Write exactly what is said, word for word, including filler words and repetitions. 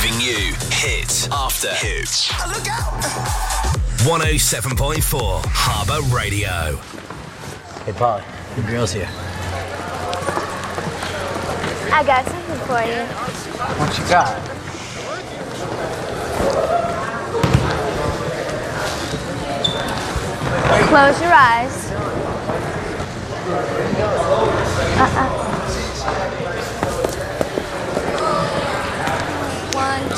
Giving you hit after hit. Oh, look out! one oh seven point four Harbour Radio. Hey, Polly, your girl's here. I got something for you. What you got? Close your eyes.